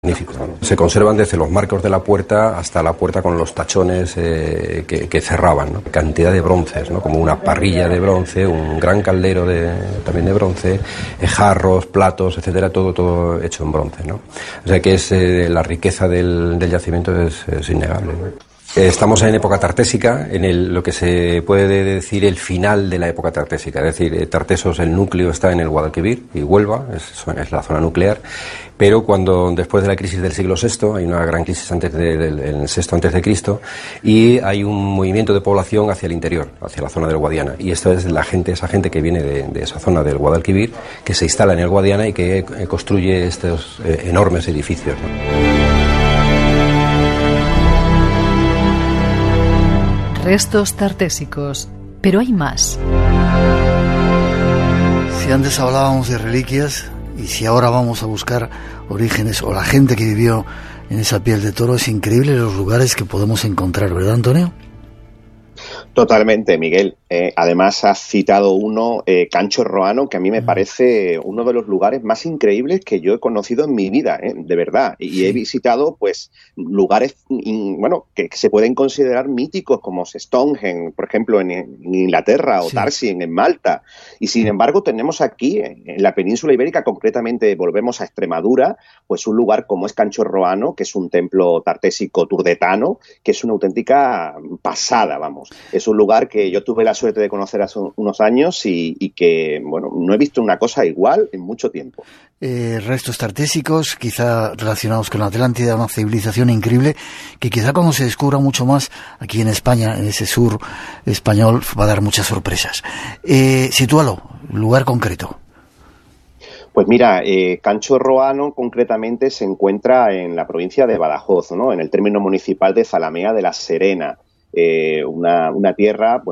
Magnífico. Se conservan desde los marcos de la puerta hasta la puerta con los tachones que cerraban, ¿no? Cantidad de bronces, ¿no? Como una parrilla de bronce, un gran caldero también de bronce, jarros, platos, etcétera, todo hecho en bronce, ¿no? O sea que la riqueza del yacimiento es innegable, ¿no? Estamos en época tartésica, lo que se puede decir el final de la época tartésica, es decir, Tartesos, el núcleo está en el Guadalquivir y Huelva, es la zona nuclear, pero después de la crisis del siglo VI, hay una gran crisis el VI antes de Cristo, y hay un movimiento de población hacia el interior, hacia la zona del Guadiana, y esta es esa gente que viene de esa zona del Guadalquivir, que se instala en el Guadiana y que construye estos enormes edificios, ¿no? Restos tartésicos, pero hay más. Si antes hablábamos de reliquias y si ahora vamos a buscar orígenes o la gente que vivió en esa piel de toro, es increíble los lugares que podemos encontrar, ¿verdad, Antonio? Totalmente, Miguel. Además has citado Cancho Roano, que a mí me parece uno de los lugares más increíbles que yo he conocido en mi vida, de verdad. Y sí. He visitado pues lugares que se pueden considerar míticos, como Stonehenge, por ejemplo, en Inglaterra, o sí. Tarsien, en Malta. Y sin embargo tenemos aquí, en la península ibérica, concretamente volvemos a Extremadura, pues un lugar como es Cancho Roano, que es un templo tartésico turdetano, que es una auténtica pasada, vamos. Es un lugar que yo tuve la suerte de conocer hace unos años y que, no he visto una cosa igual en mucho tiempo. Restos tartésicos, quizá relacionados con la Atlántida, una civilización increíble, que quizá cuando se descubra mucho más aquí en España, en ese sur español, va a dar muchas sorpresas. Sitúalo, lugar concreto. Pues mira, Cancho Roano concretamente se encuentra en la provincia de Badajoz, ¿no? En el término municipal de Zalamea de la Serena. Una tierra,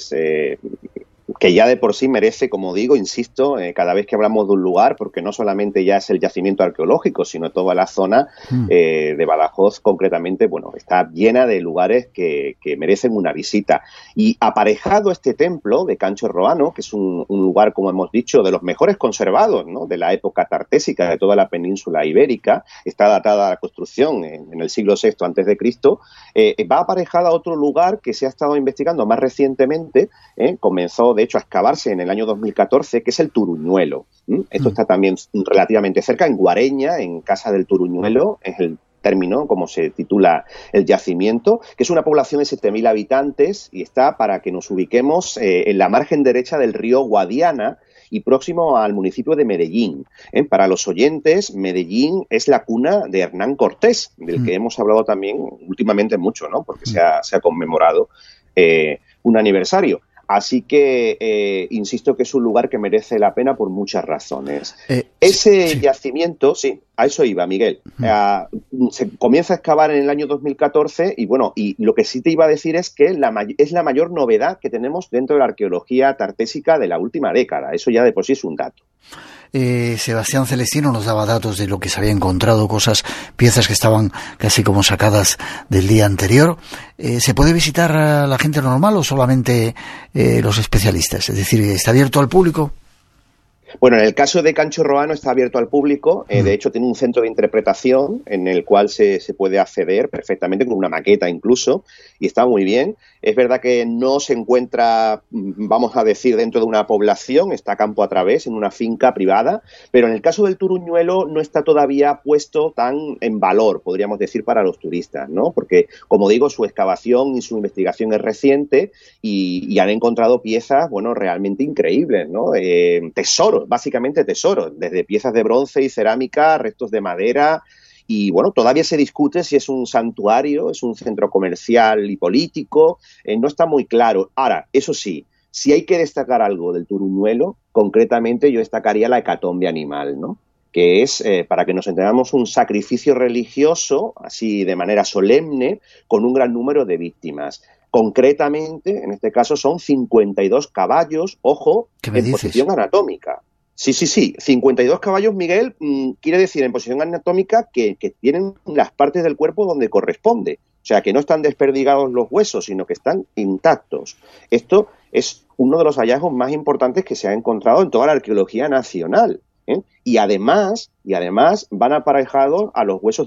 que ya de por sí merece, como digo, insisto, cada vez que hablamos de un lugar, porque no solamente ya es el yacimiento arqueológico, sino toda la zona de Badajoz concretamente, está llena de lugares que merecen una visita. Y aparejado este templo de Cancho Roano, que es un lugar, como hemos dicho, de los mejores conservados, ¿no? De la época tartésica de toda la península ibérica, está datada la construcción en el siglo VI antes de Cristo, va aparejada a otro lugar que se ha estado investigando más recientemente, comenzó de hecho a excavarse en el año 2014, que es el Turuñuelo. Esto está también relativamente cerca, en Guareña, en Casa del Turuñuelo, es el término, como se titula el yacimiento, que es una población de 7.000 habitantes y está, para que nos ubiquemos, en la margen derecha del río Guadiana y próximo al municipio de Medellín. Para los oyentes, Medellín es la cuna de Hernán Cortés, del que hemos hablado también últimamente mucho, ¿no? Porque se ha conmemorado un aniversario. Así que insisto que es un lugar que merece la pena por muchas razones. Yacimiento, sí, a eso iba, Miguel. Se comienza a excavar en el año 2014 y lo que sí te iba a decir es que es la mayor novedad que tenemos dentro de la arqueología tartésica de la última década. Eso ya de por sí es un dato. Sebastián Celestino nos daba datos de lo que se había encontrado, piezas que estaban casi como sacadas del día anterior. ¿Se puede visitar a la gente normal o solamente los especialistas? Es decir, ¿está abierto al público? Bueno, en el caso de Cancho Roano está abierto al público, de hecho tiene un centro de interpretación en el cual se puede acceder perfectamente, con una maqueta incluso, y está muy bien. Es verdad que no se encuentra, vamos a decir, dentro de una población, está campo a través, en una finca privada, pero en el caso del Turuñuelo no está todavía puesto tan en valor, podríamos decir, para los turistas, ¿no? Porque, como digo, su excavación y su investigación es reciente y han encontrado piezas, realmente increíbles, ¿no? Tesoros, básicamente tesoros, desde piezas de bronce y cerámica, restos de madera. Y todavía se discute si es un santuario, es un centro comercial y político, no está muy claro. Ahora, eso sí, si hay que destacar algo del Turuñuelo, concretamente yo destacaría la hecatombe animal, ¿no? Que es, para que nos entendamos, un sacrificio religioso, así de manera solemne, con un gran número de víctimas. Concretamente, en este caso, son 52 caballos, ojo, en posición anatómica. Sí, 52 caballos, Miguel, quiere decir en posición anatómica que tienen las partes del cuerpo donde corresponde. O sea, que no están desperdigados los huesos, sino que están intactos. Esto es uno de los hallazgos más importantes que se ha encontrado en toda la arqueología nacional. Y además van aparejados a los huesos